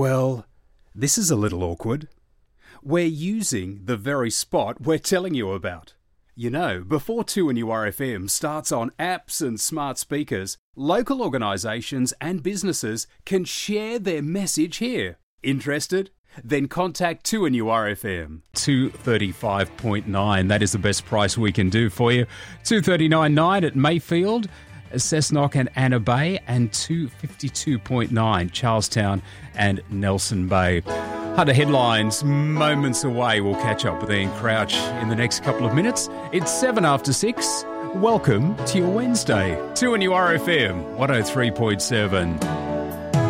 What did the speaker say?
Well, this is a little awkward. We're using the very spot we're telling you about. You know, before 2NURFM starts on apps and smart speakers, local organisations and businesses can share their message here. Interested? Then contact 2NURFM. 235.9, that is the best price we can do for you. 239.9 at Mayfield, Cessnock and Anna Bay, and 252.9 Charlestown and Nelson Bay. Hunter headlines moments away. We'll catch up with Ian Crouch in the next couple of minutes. It's 7 after 6. Welcome to your Wednesday. 2NURFM 103.7.